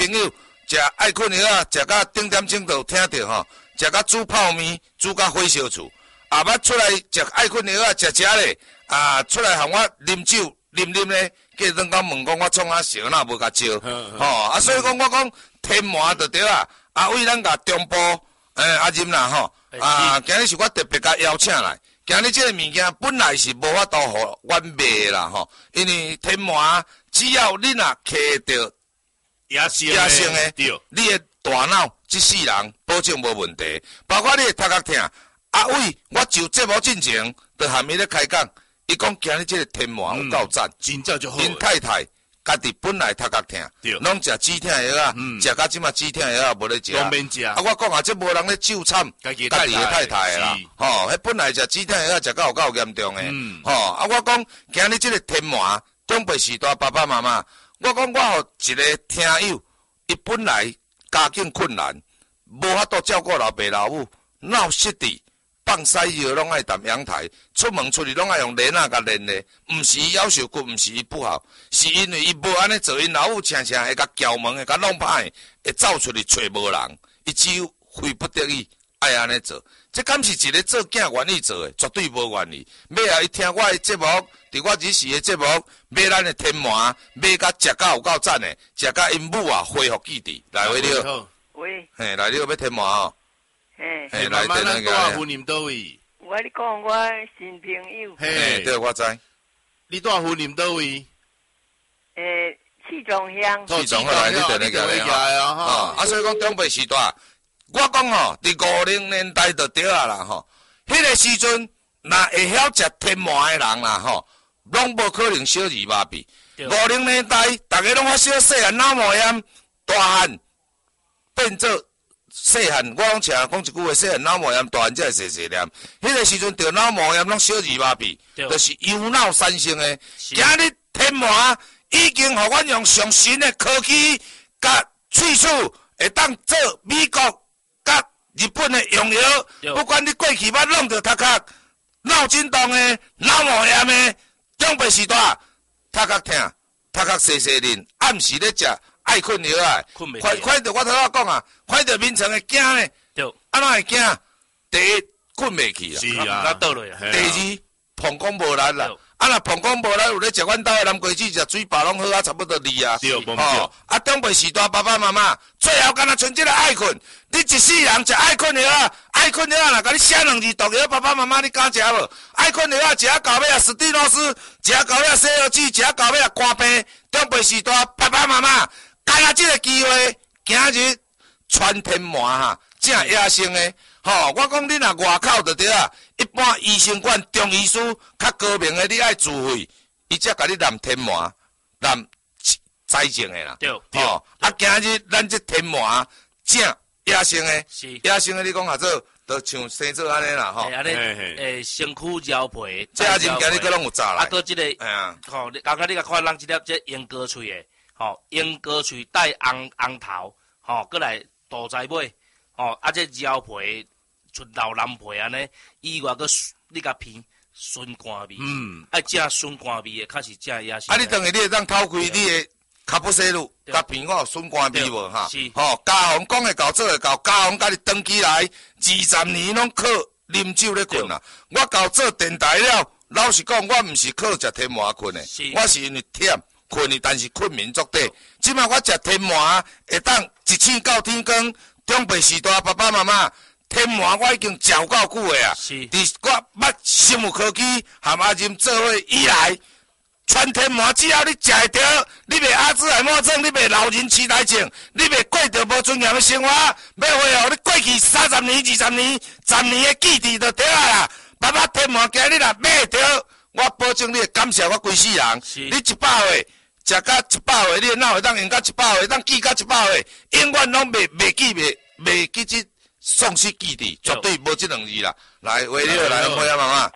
朋友食爱困药啊，食到顶点钟就听到吼，食到煮泡面，煮到火烧厝，后捌出来食爱困药啊，食咧，出来向我啉酒啉咧，计转讲问讲我创啥烧哪无甲招，所以讲我讲天麻就对啊，为咱甲中部阿任啦吼，今日是我特别甲邀请来。今日这个物件本来是无法度互阮卖啦吼，因为天麻只要你若摕着野生的，你的大脑这世人保证无问题，包括你的头壳痛。为我就节目进前，就含伊咧开讲，伊讲今日这个天麻有够赞， 真正就好。 因太太家己本来头壳痛，拢食止痛药啊，食到即马止痛药啊无咧食。 拢免食。 我讲这无人咧咒惨家己的太太啦，迄本来食止痛药食到有够严重诶，我讲今日这个天麻，长辈时代爸爸妈妈，我讲我互一个听友，伊本来家境困难，无法度照顾老爸老母，闹失智。放屎尿拢爱踮阳台，出门出去拢爱用帘甲帘咧，毋是伊夭寿骨，毋是伊不好，是因为伊无安尼做，因老母常常会甲撬门，会甲弄歹，会走出去找无人，伊只有非不得已爱安尼做。这敢是一个做囝愿意做的，绝对无愿意。尾啊，伊听我的节目，伫我日时的节目，买咱的天麻，买甲食到有够赞的，食甲因母啊恢复记忆。来，喂你好， 喂， 嘿，来你要天麻哦。 嘿，来电那个。大户念倒位？ 我你讲我新朋友。 嘿，对，我知。 你大户念倒位？ 四重乡。 四重乡，你电那个吼。所以讲长辈时代，我讲吼，伫50年代就对啊啦吼。迄个时阵，若会晓食天麻的人啦吼，拢无可能小儿麻痹。50年代，大家拢发烧细汉脑膜炎，大汉变做。细汉，我拢常讲一句话：细汉脑膜炎，大汉才会细细念。迄个时阵得脑膜炎，拢小儿麻痹，就是忧脑产生的。今日天麻已经互阮用上新的科技甲喙齿，会当做美国甲日本的用药。不管你过去捌弄着头壳脑震荡的、脑膜炎的，长辈时代头壳痛、头壳细细念，暗时咧食。爱困药啊！看到我头仔讲啊，看到眠床会惊呢。安怎会惊？第一，困袂去啦。 是啊，那倒落啊。 第二，膀胱无力啦。若膀胱无力，有咧食阮兜的南瓜子，食水饱拢好啊，差不多2啊。 对，无错。 长辈时代爸爸妈妈，最后敢若剩即个爱困。你一世人食爱困药啊，爱困药啊，若甲你写2字毒药，爸爸妈妈你敢食无？爱困药啊，食到尾啊，史蒂诺斯，食到尾啊，西药剂，食到尾啊，肝病。长辈时代爸爸妈妈。干啊！这个机会，今日传天麻哈，正野生的。我讲你若外口就对啊。一般医生馆、中医师较高明的，你爱自费，伊才甲你染天麻，染栽种的啦。 对。 今日咱这天麻正野生的，野生的你讲下做，就像生做安尼啦吼。 安尼，身躯焦皮。 这人今日佫拢有炸来。 佫即个，刚刚你甲看咱即粒这鹰哥喙的。鹰哥喙带红头，过来大柴尾，这腰皮出老蓝皮安尼，以外佫你甲片顺肝味，爱正顺肝味的，较是正野生。你等下你会当透开你的卡布西鲁，甲片我有顺肝味无哈？ 是。 家红讲会到做会到，家红甲你登起来，20年拢靠啉酒咧困啦。我到做电台了，老实讲，我毋是靠食天麻困的，我是因为忝。困去，但是困眠足底。即摆我食天麻，会当一醒到天光。长辈时代爸爸妈妈，天麻我已经嚼够久的啊。伫我捌生物科技和阿任做伙以来，传天麻只要你食会着，你袂阿兹海默症，你袂老人痴呆症，你袂过着无尊严的生活，要恢复你过去30年、20年、10年的记忆就对啊啦。爸爸天麻今日若买着，我保证你会感谢我规世人。你100岁。食到100岁，你的脑会当用到100岁，当记到100岁，永远拢袂记这丧失记忆，绝对无这2字啦。来，喂，你好，来，欢迎妈妈。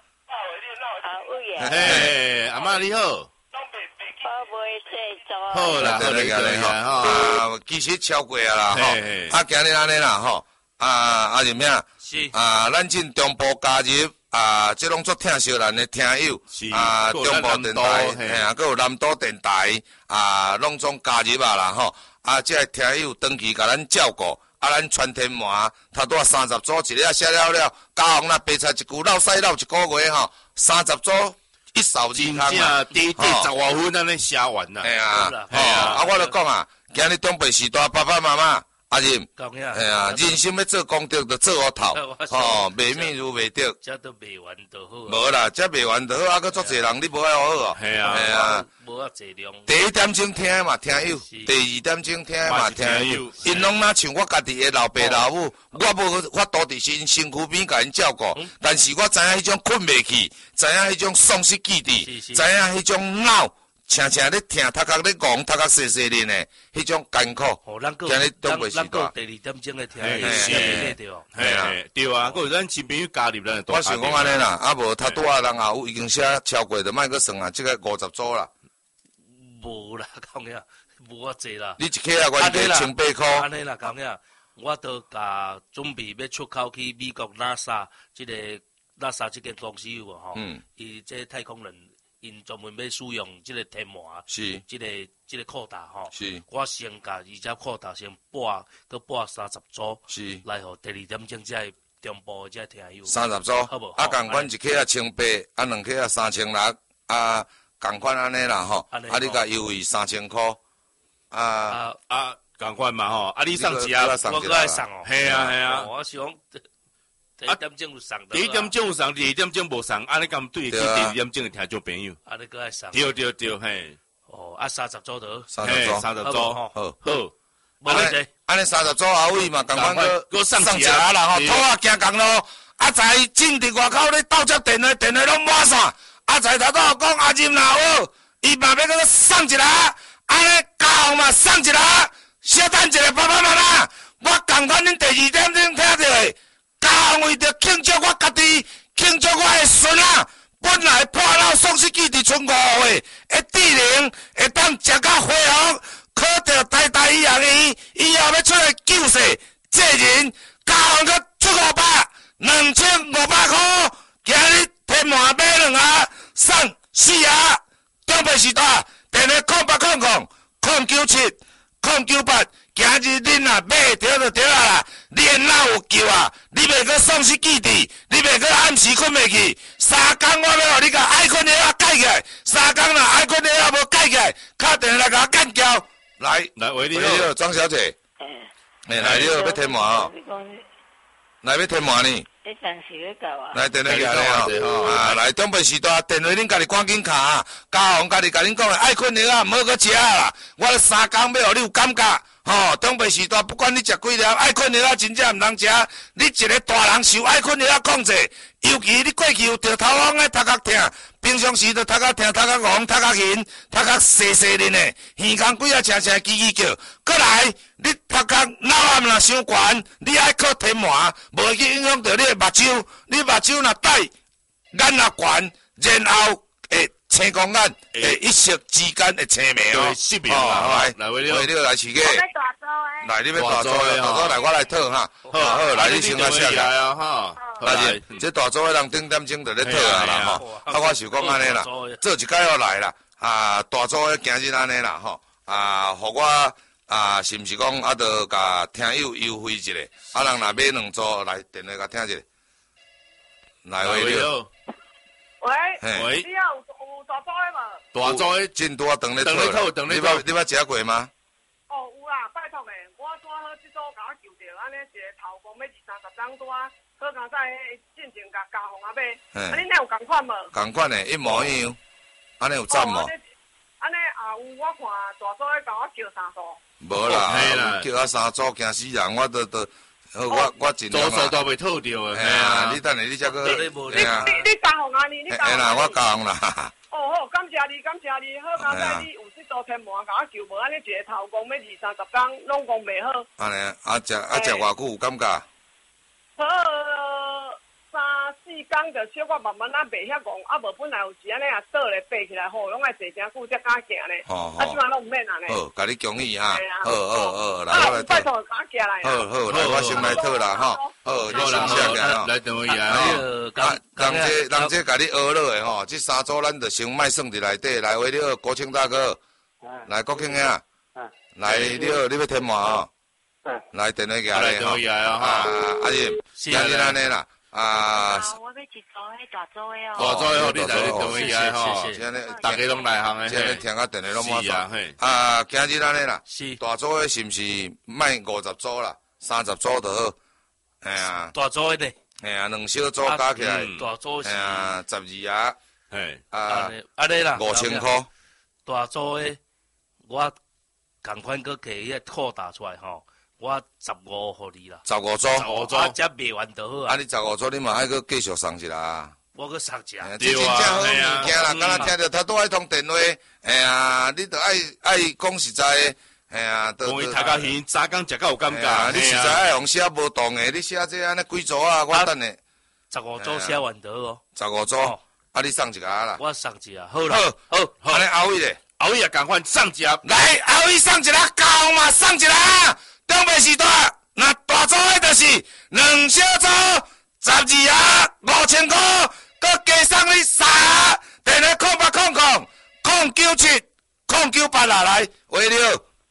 嘿，阿妈你好。好啦，好啦，其实超过啊啦，今日安尼啦，阿任咩？ 是。 咱进中部加入。这拢做听小咱的听友，中部电台，佫有南岛电台，拢总加入啦吼。 啊，这个听友长期甲咱照顾，啊，咱全天麻头拄啊30组，一个写了，嘉宏啦白菜一句，落屎落一个月吼，30组一扫而真空啊， 正第10外分安尼写完啦。 嘿啊， 嘿啊啊，我就讲啊，今日长辈时代，爸爸妈妈。阿任， 讲呀， 哎呀，人心要做功德，就做好头，吼，卖米如卖德， 这都卖完就好。 无啦，这卖完就好，啊，搁足侪人，你无爱好哦。 系啊， 系啊， 无啊侪量。 第一点钟听嘛，听友；第二点钟听嘛，听友。因拢若像我家己的老爸老母，我无法度伫身躯边甲因照顾，但是我知影迄种困袂去，知影迄种丧失记忆，知影迄种脑。常常咧听，头壳咧戆，头壳细细咧呢，迄种艰苦。 哦，咱个今日东北时代， 第2点钟来听，对对嘿，对啊，佮咱新朋友加入咱。 我想讲安尼啦，啊无他拄啊人也有已经写超过，就莫搁算啊，即个50组啦。 无啦，讲呀，无啊济啦。 你一克啊，原价18块。 安尼啦，讲呀，我都甲准备要出口去美国 NASA 即个 NASA 即间公司有无吼？伊即太空人。因专门要使用即个天麻， 是即个扩大吼。 是， 我先甲伊只扩大先拨30组， 是， 来互第2点钟才中部才听友。 30组， 好无？ 啊，共款一克啊1800，啊2克啊3600，啊，共款安尼啦吼。啊，你甲优惠3000块， 共款嘛吼。啊，你送一我搁爱送哦。 系啊系啊。 我是讲。第1點鐘有送， 第1點鐘有送，第2點鐘無送，安尼咁對去第2點鐘嘅聽眾朋友。 安尼個愛送。 對，嘿。 哦，啊30組就 30組， 好。 無問題。 安尼30組後尾嘛，共款個送一下啦吼，拖啊行工咯。啊在正伫外口咧斗接電話攏滿線。啊在頭拄講阿任啦好，伊嘛要佮送一下，安尼教嘛送一下，小等一下爸爸媽媽，我共款恁第2點鐘聽着。為着慶祝我家己，慶祝我的孫啊！本來破腦喪失記佇春5歲的智能，會當食到恢復，考到台醫學院，以後要出來救世，這人交往佮出500，2500塊，今日天麻買2盒，送4盒，中北時代，電話0800-097-098。今日恁若買着就对啦，你哪有救啊？你袂阁丧失记忆，你袂阁暗时困袂去。3工我要互你甲爱困的啊解起来，3工若爱困的啊无解起来，敲电话来甲我干掉。来， 喂你好， 庄小姐。来你好，要天麻哦。来要天麻呢？ 你暂时要搞啊？ 来电话来吼，啊来中北时代电话恁家己赶紧卡，嘉宏家己甲恁讲的爱困的啊，唔好阁食啦。我3工要互你有感觉。吼，中北时代不管你食几粒，爱困的啊，真正毋通食。你一个大人受爱困的啊控制，尤其你过去有着头风的头壳痛，平常时就头壳痛、头壳戆、头壳晕、头壳细细的呢，耳孔几啊声声叽叽叫。过来，你头壳脑暗若伤悬，你爱靠天麻，无会去影响到你的目睭。你目睭若戴，眼若悬，然后会。青光眼会一色之间会青眉哦， 失明啦，来为了来饲鸡，来你要大组的，大组来我来套哈，好来你先来下来哈， 来这大组的人顶点钟就咧套啊啦吼，啊我想讲安尼啦，做一届要来啦，啊大组的今日安尼啦吼，啊互我啊是毋是讲啊着甲听友优惠一下，啊人若买2组来电话甲听一下，来为了， 喂，你有大组的无？ 大组的真多等咧套，你捌食过吗？ 哦，有啦，拜托诶，我拄好即组甲我求着，安尼一个头公要20-30张拄啊，好佳在进前甲嘉宏啊买，啊恁那有共款无？ 共款诶，一模一样，安尼有赞无？ 安尼也有，我看大组咧甲我叫3组。 无啦，叫啊3组惊死人，我都。我尽量啊，都袂套着诶。 嘿啊，你等下你才个， 你嘉宏啊你嘉宏。 嘿啦，我嘉宏啦。 哦好，感谢你，好佳在你有即组天麻甲我求无，安尼一个头公要20-30工，拢讲袂好。 安尼啊，食偌久有感觉？ 好3-4工就小可慢慢啊袂遐戆，啊无本来有时安尼也倒咧爬起来，吼，拢爱坐真久才敢行咧。啊，即摆拢毋免安尼。 好，甲你恭喜哈。好，来我来拜托，甲我行来。 好，来我先来套啦哈。好，你先下来来等我一下哈。 人这甲你学落的吼，这3组咱就先卖算伫内底。来，为了国庆大哥，来国庆兄， 来，你好，你要添麻哦。来，电话下来吼。阿姨，今日安尼啦。 我要一组迄大组的哦。 大组的，你来电话下来吼。 现在大家拢来行的。 现在听到电话拢满爽。 今日安尼啦。 是。 大组的是毋是卖50组啦？30组就好。哎呀。 大组的呢？ 哎呀，2小组加起来。 大组是。 哎呀，12啊。 嘿。 安尼啦。 5000块。 大组的，我共款搁摕迄扩大出来吼。我15互你啦 ，15组， 啊，才卖完就好啊。 啊，你15组，你嘛爱搁继续送一啦。 我搁送一下。 这真正好物件啦，敢若听着他拄爱通电话，哎呀，你着爱讲实在的，哎呀， 讲伊读到鱼，早工食到有感觉。 你实在爱用写无动的，你写这安尼几组啊？我等下。 15组写完就好哦。 15组，啊，你送一个啦。 我送一个，好啦， 好，安尼后位咧， 后位也共款送一个。 来，后位送一个，够嘛，送一个。中北时段，那大组的就是2小组12啊5000块，搁加送你3个，电话0800097098啦，来，喂你好。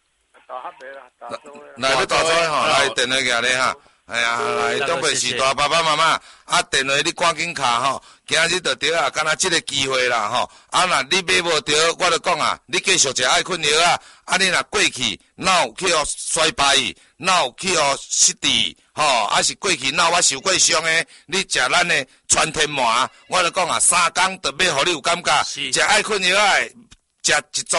来，你大组的吼，来电话下来哈。哎呀，来中北时段爸爸妈妈，啊电话你赶紧卡吼，今日就对啊，敢若这个机会啦吼。啊若你买无着，我就讲啊，你继续食爱困药啊。啊你若过去脑去互衰败，脑去互失智，吼，啊是过去脑我受过伤的，你食咱的全天麻，我就讲啊，3工就要互你有感觉。食爱困药啊，食一组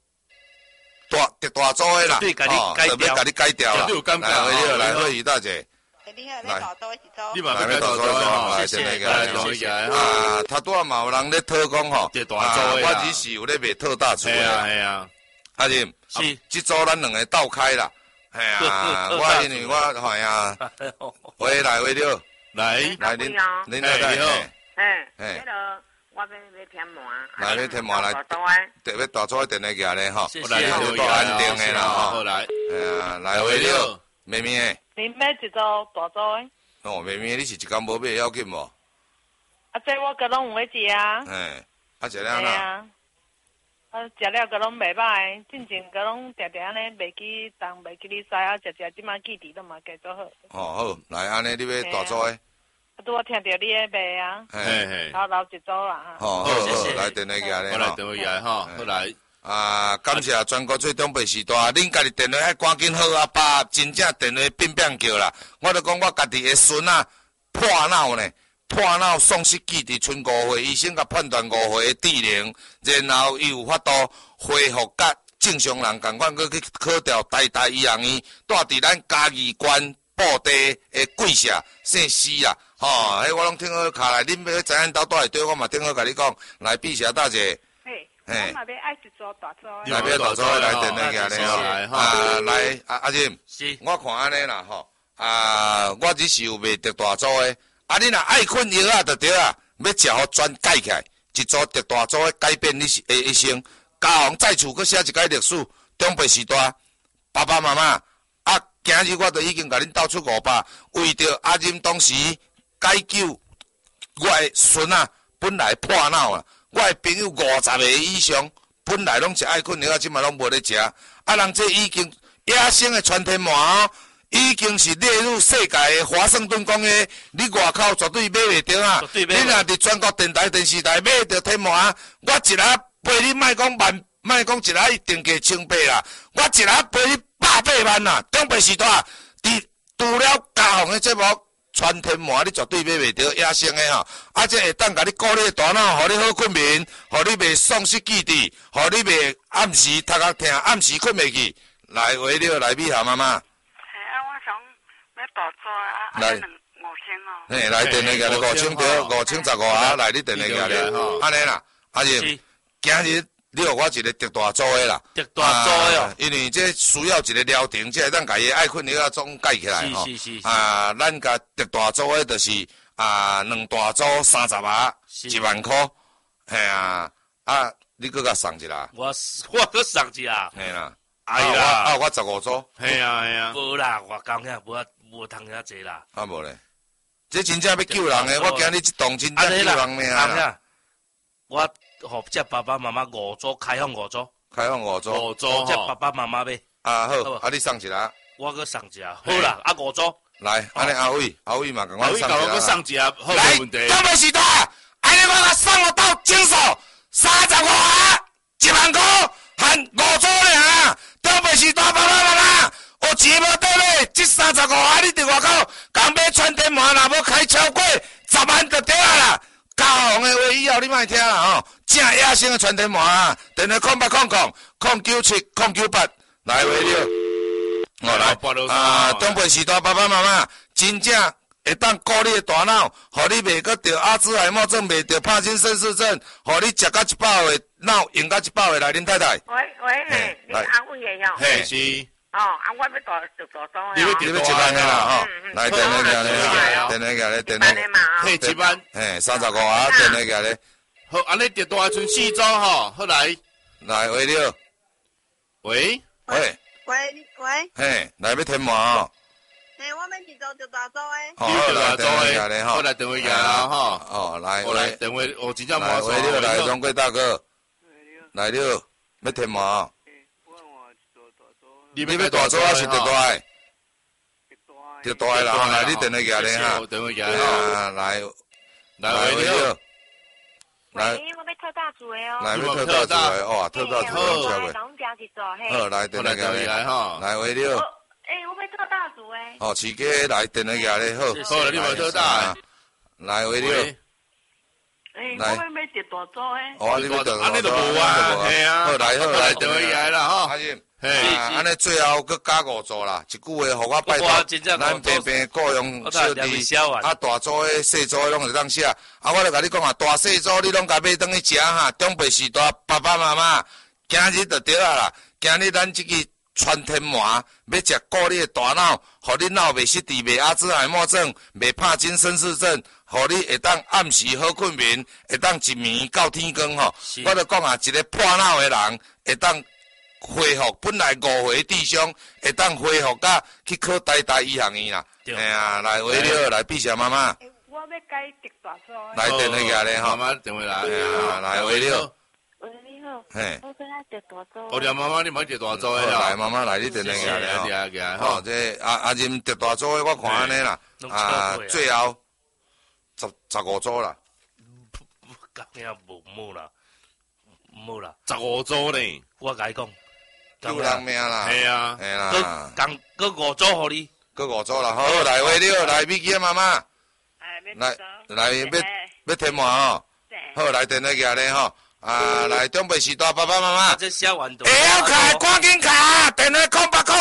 大组的啦， 特别甲你改掉啦。 有感觉。 来，慧宇大姐。 你好，来大组一组。 你嘛要大组吼， 谢谢。啊，他拄仔嘛有人咧讨讲吼，我只是有咧卖特大厝的。 系啊。 阿仁， 是， 这组咱两个斗开啦。哎呀，我因为我系啊，喂来喂了，来您来你好， 迄个我要添麻， 来要添麻来，特别大组的电话寄来吼， 来你都安定的啦吼， 来， 哎呀，来喂了，妹妹， 你买一组大组的？ 哦，妹妹，你是一工无买要紧无？ 啊，这我个拢有咧食啊。 哎，啊食了啦。 啊，食了个拢袂歹，进前个拢定定安尼袂记东袂记你西啊，食即马记忆都嘛加做好。 哦好，来安尼你要大组的。 啊，拄我听到你咧卖啊。 嘿。 留一组啦哈。 好，来电话寄来。 我来电话寄来吼，好来。 啊，感谢全国最中北时代，恁家己电话爱赶紧好啊，爸，真正电话变变叫啦。我就讲我家己的孙啊，破脑呢。破脑丧失记忆，剩5岁，医生甲判断5岁的智能，然后伊有法度恢复甲正常人共款，去考调台医学院，住伫咱嘉义县布地的贵社姓施啦，吼，迄我拢听好卡来，恁要知影兜住会对，我嘛听好甲你讲，来碧霞大姐。 我嘛要爱一组大组的。 来，大组的来电话下来吼，来阿仁，我看安尼啦吼，我只是有卖特大组的。啊！你若爱困药啊，就对啊，要食好全改起来，一组特大组的改变你一生。家红在厝，搁写一改历史，中北时代，爸爸妈妈啊，今日我都已经甲恁斗出500，为着阿仁当时解救我的孙啊，本来破脑啊，我的朋友50个以上，本来拢是爱困药啊，即嘛拢无咧食，啊，人这已经野生的全天麻哦。已经是列入世界的华盛顿公约，你外口绝对买袂着啊！你若伫全国电台、电视台买着天麻，我一日陪你莫讲万，莫讲一日一定价1,800啦，我一日陪你180万啦！中北时代，除了家红的节目，全天麻你绝对买袂着野生的吼，啊，这会当甲你鼓励大脑，互你好困眠，互你袂丧失记忆，互你袂暗时头壳疼，暗时困袂去。来，为了来美霞妈妈。来，5000 哦。 嘿，来电话价你5000对，5015啊，来你电话价咧，安尼啦，阿仁，今日你互我一个特大组的啦， 特大组的哦， 因为这需要一个疗程，这咱家己爱困药啊总改起来吼，啊，咱甲特大组的就是2大组30啊，1万块，嘿啊，你搁甲送一啦， 我搁送一啦， 嘿啦， 哎呀， 我15组， 嘿啊， 无啦，我讲遐无通遐济啦， 无咧，这真正要救人诶，我今日这动真正救人命啦。 我互这爸爸妈妈5组开放5组， 开放5组， 这爸爸妈妈买。 啊好，啊你送一个。 我搁送一个，好啦，啊5组。 来，安尼阿伟嘛，共我送一个。 阿伟甲送一个，好来， 没问题。 东北时代，安尼我甲送了到整数35下，1万块，含5组尔。东北时代爸爸妈妈，有钱无得买，这35下你伫外口讲买全天麻，若要开超过10万就对啦。高雄的话以后你莫听啦吼，正野生的全天麻，电话0800097098来话了。来，东北时代爸爸妈妈真正会当顾你的大脑，互你袂阁得阿兹海默症，袂得帕金森氏症，互你食到100岁，脑用到100岁来，恁太太。 喂，你阿伟的哟。 嘿是。 哦，啊，我要大组你要1万的啦吼，来电话过来，电话。 嘿1万。 嘿35下，电话过来。 好，安尼得大剩4组吼，好来。 来，喂了。 喂。 嘿，来要添麻哦。 嘿，我们一组就大组诶。 好，来电话过来吼。 好来电话过来啦吼。 哦，来， 我来电话，我真正麻烦。来，中国大哥。来了，要添麻。你要大组还是特大诶？特大诶啦，来你电话过来哈。 电话过来。来喂了。 来，我要特大组诶哦。 来，要特大组诶，哇，特大组超过。好，来电话过来哈。 来喂了。 我要特大组诶。 哦，市街来电话过来，好。 好，你要特大。 来喂了。 我要买特大组诶。 哦，你要特大组。 安尼就无啊，系啊。好来电话过来啦吼。 嘿，安尼最后佮加5组啦，一句话，互我拜托，咱平平雇佣小弟，啊大组的、细组的拢会当写，啊我著甲你讲啊，大细组你拢甲买转去食哈，中北时代爸爸妈妈，今日就对啊啦，今日咱即个全天麻要食顾你的大脑，互你脑袂失智、袂阿兹海默症、袂帕金森氏症，互你会当暗时好困眠，会当一暝到天光吼，我著讲啊，一个破脑的人会当。恢复本来5岁智商，会当恢复甲去考台大医学院啦。哎呀，来为了来碧霞妈妈。 我要改特大组。 来电话过来吼。 妈妈电话来。 哎呀，来为了。 喂，你好。 嘿。 我要特大组。 我俩妈妈你买特大组的啦。 来妈妈来你电话过来吼。吼，这阿任特大组的我看安尼啦。最后15组啦。 讲遐无啦。冇啦 ，15组呢？ 我甲你讲， 救人命啦！ 系啊， 系啦。 搁5组互你， 搁5组啦。好，来话了，来米记妈妈。来要添麻哦。好，来电话过来吼。啊，来中北时代爸爸妈妈。 这写完都。 会晓卡赶紧卡，电话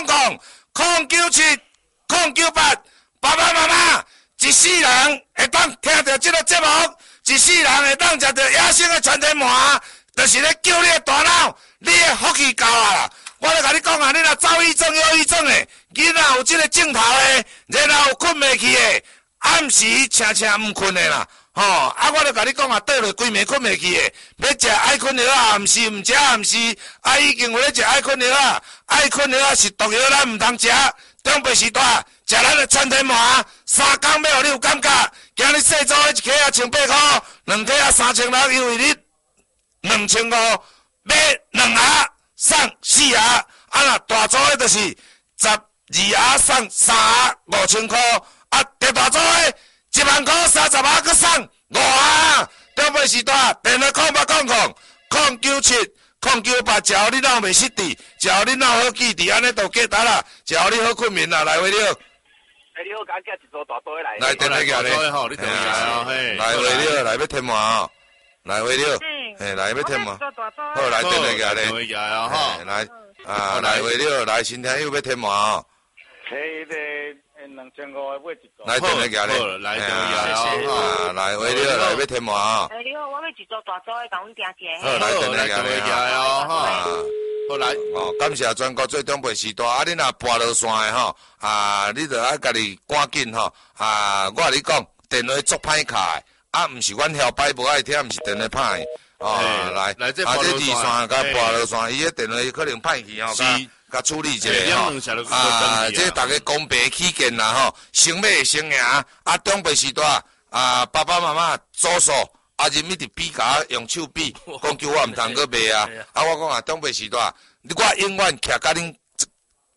08000998，爸爸妈妈，一世人会当听到这个节目，一世人会当食到野生的全天麻。就是咧救你的大脑，你的福气到啊啦！我咧甲你讲啊，你若躁郁症、忧郁症的，囡仔有这个镜头的，然后有困袂去的，暗时请毋困的啦，吼！啊，我咧甲你讲啊，倒落规暝困袂去的，要食爱困药啊，毋是毋食啊，毋是，啊已经有咧食爱困药啊，爱困药啊是毒药，咱毋通食。中北时代食咱的全天麻，3工要互你有感觉。今日细组的一克啊1,800块，2克啊3,600，因为你。2500买2盒送4盒，啊那大组的就是12盒送3盒5000块，啊特大组的1万块30盒搁送5盒。中北时代电话0800097098，只要你脑袂失智，只要你脑好记忆，安尼就价值啦，只要你好困眠啦，来话了。 你好，甲寄一组大堆来。 来电话过来， 你电话来嘿。 来话了，来要添麻哦。来话了。嘿，来要添麻，好来电话过来，吼，来啊，来话了，来新听友要添麻哦。 迄个2500买一组。 来电话过来， 来电话过来， 啊，来话了，来要添麻哦。 你好，我要一组大组的，甲阮订一个。 好，来电话过来哦，好来， 哦，感谢全国最中北时代，啊，你若跋落线的吼，啊，你着爱家己赶紧吼，啊，我甲你讲，电话足歹卡，啊，毋是阮晓摆无爱听，毋是电话歹。哦，来，这二线甲跋落线，伊个电话可能歹去吼，甲处理一下吼。啊，这大家公平起见啦吼，生买生赢。啊，中北时代啊，爸爸妈妈祖数，啊，人一直比甲用手比，讲叫我毋通搁卖啊。啊，我讲啊，中北时代，我永远徛甲恁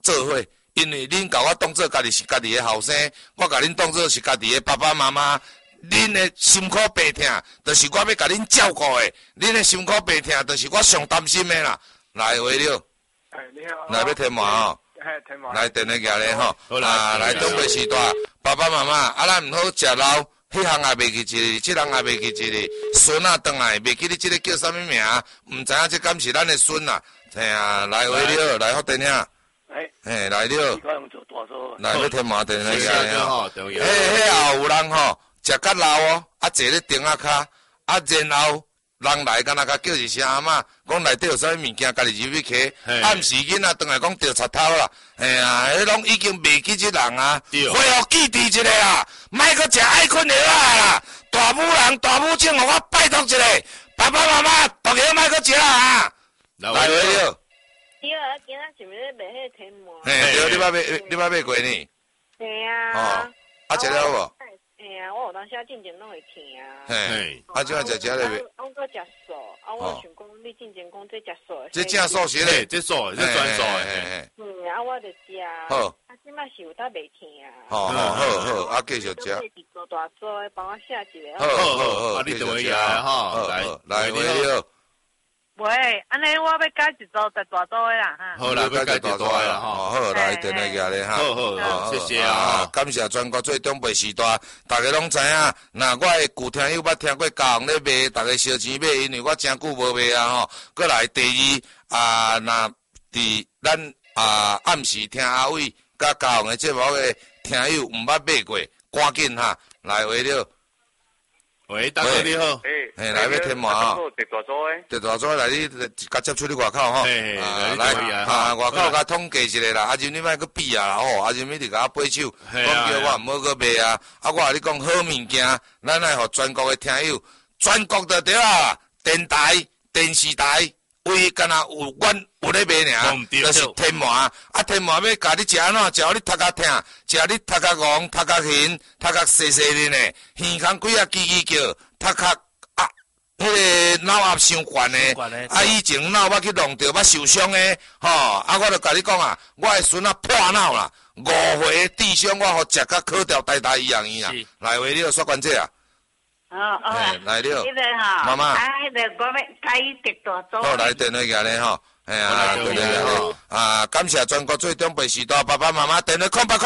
做伙，因为恁甲我当做家己是家己的后生，我甲恁当做是家己的爸爸妈妈。恁的心苦病痛，就是我要甲恁照顾的；恁的心苦病痛，就是我上担心的啦。来，话了， 你好， 来要听话吼，来电话举咧吼，来东北时代，爸爸妈妈，咱毋好食老，迄项也袂记一个，即项也袂记一个，孙啊转来袂记你即个叫啥物名，毋知影即敢是咱的孙啊？嘿啊，来话了，来福电话，嘿，来了，来要听话电话举咧吼，迄后有人吼。食较老哦，坐咧顶仔骹，然后人来敢若甲叫一声阿嬷，讲内底有啥物物件，家己入去摕。暗时囡仔转来讲着贼头啦，迄拢已经袂记即人啊，恢复记忆一个啊，莫阁食爱困药啦，大母人大母亲，互我拜托一下，爸爸妈妈，大家莫阁食啊，来话了。 对啊，今仔是毋是卖迄天麻？ 对，你捌买过呢？ 对啊。 食了无？ 我有当时进前拢会疼啊。 嘿，即摆食咧袂？ 我搁食素，我想讲你进前讲这食素。 这正素食咧， 这素，这专素诶。 我就食。 好。 即摆是有得袂疼啊。 好，继续食。 做大做诶，帮我写一个。 好，你等一下哈， 来，话了。 喂，安尼我要改一组在大组诶啦哈。 好啦，要改一组诶啦哈。 好，来电话举咧哈。 好，谢谢啊。 感谢全国最中北时代，大家拢知影。那我的旧听友捌听过嘉宏咧卖，大家烧钱买，因为我真久无卖啊吼。过来第二那伫咱暗时听阿伟甲嘉宏的节目的听友毋捌买过，赶紧哈来话了。 喂，大哥你好， 来要听话啊！地大组来你甲接出去外口吼，来外口甲统计一下啦。阿仁你莫去比啊吼，阿仁你伫甲我掰手，讲叫我毋好去卖啊。我甲你讲好物件，咱爱互全国的听友，全国就对啊，电台、电视台，唯干那有阮有咧卖尔，就是天麻。天麻要甲你食安怎？食你头壳疼，食你头壳戆、头壳晕、头壳细细的呢，耳孔几啊叽叫，头壳迄个脑压伤悬的，以前脑捌去弄着，捌受伤的，我就甲你讲啊，我的孙仔破脑啦，5岁智商，我互食甲考掉台大医院院啊，来话你说关这啊。来了，妈妈， 迄个我要改地大组。 好，来电话举咧吼，对咧吼，感谢全国最中北时代爸爸妈妈电话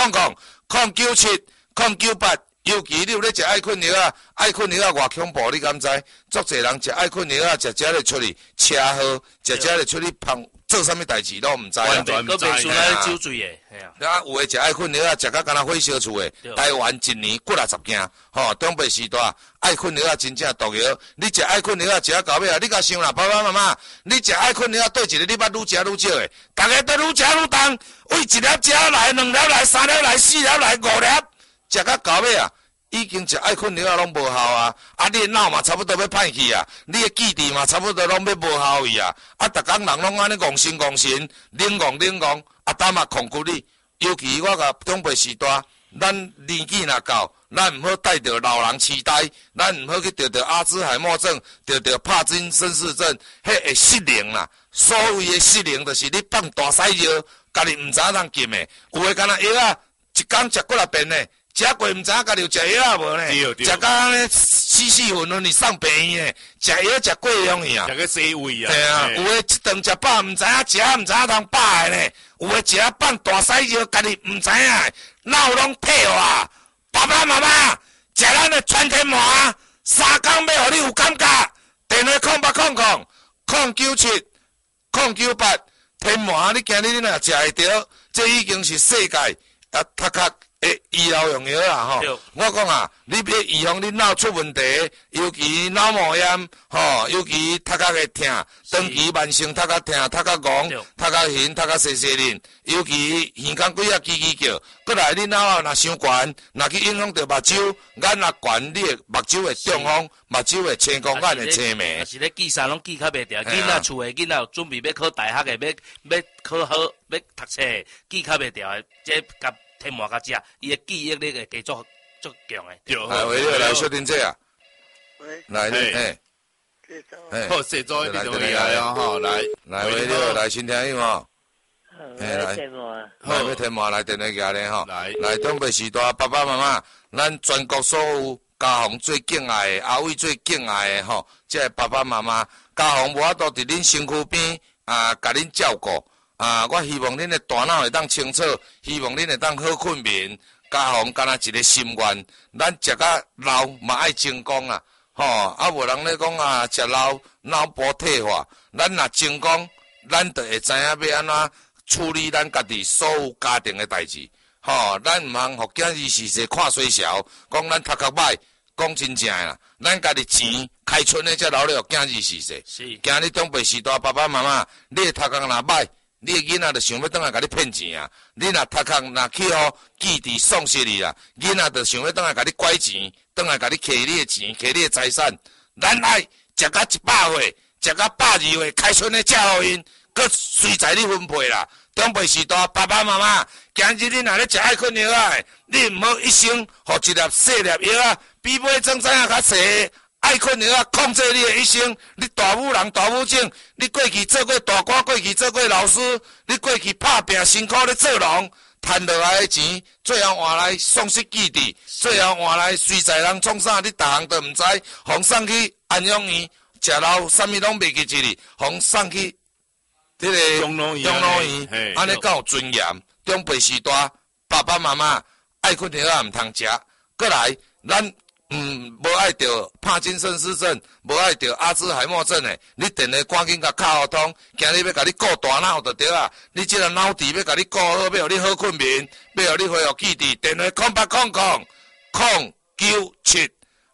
0800-097-098，尤其你有咧食爱困药啊，爱困药啊偌恐怖，你敢知？足侪人食爱困药啊，食咧出去车祸，食咧出去碰做啥物代志都毋知啊。 个袂出来酒醉诶，系啊。 有诶食爱困药啊，食甲敢若火烧厝诶。台湾一年几60件，中北时代爱困药啊，真正毒药。你食爱困药啊，食啊到尾啊，你甲想啦，爸爸妈妈，你食爱困药啊，对一个你捌愈食愈少诶，逐个都愈食愈重，为一粒食来，2粒来，3粒来，4粒来，5粒，食甲到尾啊。已经食爱困药啊，拢无效啊！你的脑嘛差不多要歹去啊，你的记忆嘛差不多拢要无效去啊！逐工人拢安尼戆神，冷戆，当嘛控制你。尤其我甲中辈时代，咱年纪若到，咱毋好带着老人痴呆，咱毋好去得阿兹海默症，得帕金森氏症，迄会失灵啦。所谓的失灵，就是你放大屎药，家己毋知影通禁的，有诶敢若药啊，一工食几啊遍呢？食过毋知影家己有食药啊无呢？食到安尼死混你送病院诶，食药食过量去啊！ 食个洗胃啊！ 对啊，有诶一顿食饱，毋知影食，毋知影通饱诶呢。有诶食放大屎药，家己毋知影，脑拢退啊！爸爸妈妈，食咱诶全天麻，3工要互你有感觉。电话0800-097-098，天麻你今日你若食会着，这已经是世界头壳。医疗用药啦吼，我讲啊，你要预防你脑出问题，尤其脑膜炎尤其头壳会疼，长期慢性头壳疼、头壳戆、头壳晕、头壳细细恁，尤其耳孔几啊叽叫，过来你脑若伤悬，若去影响到目睭，眼若悬，你的目睭会中风，目睭会青光眼会青眉。 是咧记啥拢记较袂掉，囡仔厝诶囡仔准备要考大学诶，要考好要读册，记较袂掉诶，这甲。天麻甲食，伊的记忆力会加足强诶。 来，喂，来小丁姐啊，来， 好，谢总，你终于来啊，吼，来， 喂，来新听友吼， 来要填满来电话举咧吼，来长辈时代爸爸妈妈，咱全国所有家父最敬爱的，阿伟最敬爱的吼，即个爸爸妈妈，家父无法度伫恁身躯边甲恁照顾我希望恁的大脑会当清楚，希望恁会当好困眠。家父干那一个心愿，咱食到老嘛爱成功啊！无人咧讲食老脑部退化，咱若成功，咱就会知影要安怎处理咱家己所有家庭的代志。咱毋通互囝儿时势看衰潲，讲咱读较歹，讲真正诶啦，咱家己钱开春的才留咧互囝儿时势。是，今日长辈时代爸爸妈妈，你读工若歹。你的囡仔就想要倒来甲你骗钱啊！你若读空若去记伫丧失你啦，囡仔就想要倒来甲你拐钱，倒来甲你摕你的钱，摕你的财产。咱爱食到100岁，食到120岁，开春的才互因，佮随在你分配啦。长辈时代爸爸妈妈，今日你若咧食爱困药啊，你毋好一生互一粒细粒药啊，比买装怎样较细。爱困药控制你的一生，你大母人大母种，你过去做过大官，过去做过老师，你过去打拼辛苦咧做农，赚落来的钱，最后换来丧失记忆，最后换来随在人创啥，你逐项都毋知，互送去安养院，食老啥物拢袂记一哩，互送去迄个养老院，安尼够有尊严。长辈时代，爸爸妈妈爱困药毋通食，过来咱。无爱着帕金森氏症，无爱着阿兹海默症的，你电话赶紧甲敲互通，今日要甲你顾大脑就对啊！你即个脑池要甲你顾好，要互你好困眠，要互你恢复记忆。电话0800097098，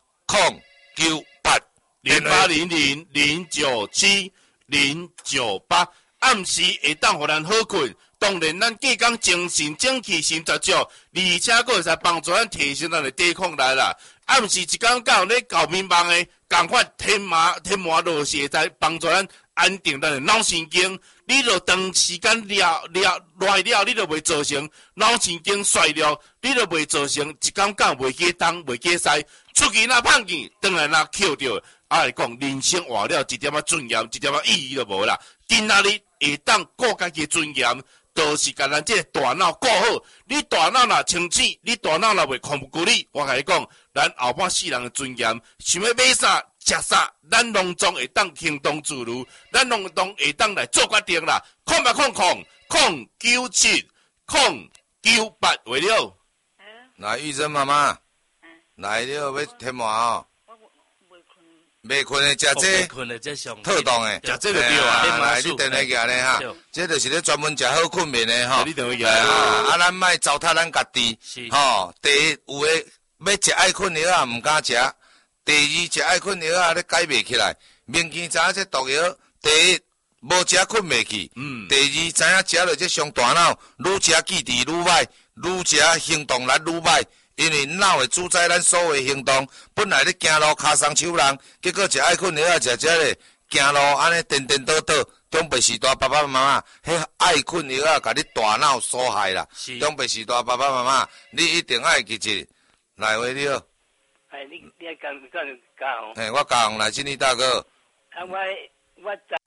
0800097098，暗时会当互咱好困。当然，咱计讲精神整气神十足，而且佫会使帮助咱提升咱的抵抗力啦。暗时一讲到咧搞眠梦的，赶快天麻落血，在帮助咱安定咱的脑神经。你著长时间赖了，你著袂造成脑神经衰弱，你著袂造成一讲袂记东袂记西，出去若胖见，当然若扣着。来讲，人生活了一点尊严，一点意义都无啦。今仔日会当顾家己尊严。就是甲咱这个大脑顾好，你大脑若清醒，你大脑若袂控制你，我甲你讲，咱后半世人的尊严，想要买啥食啥，咱拢总会当行动自如，咱拢会当来做决定啦。0800097098为了。 来，玉珍妈妈，来了要填满哦。袂困的食这特冻的， 食这个对啊！ 来，你电话举咧哈，这就是咧专门食好困眠的哈。 你电话举啊！ 咱莫糟蹋咱家己。第一，有诶要食爱困药啊，毋敢食；第二，食爱困药啊，咧解袂起来。明见知影这毒药，第一无食困袂去，第二知影食落这伤大脑，愈食记忆愈歹，愈食行动力愈歹。因为脑会主宰咱所有行动，本来咧行路骹松手人，结果食爱困药食咧行路安尼颠颠倒倒，长辈时代爸爸妈妈，迄爱困药甲你大脑所害啦。长辈时代爸爸妈妈，你一定爱记住。来话你好。 你讲讲我教来，今日大哥。 我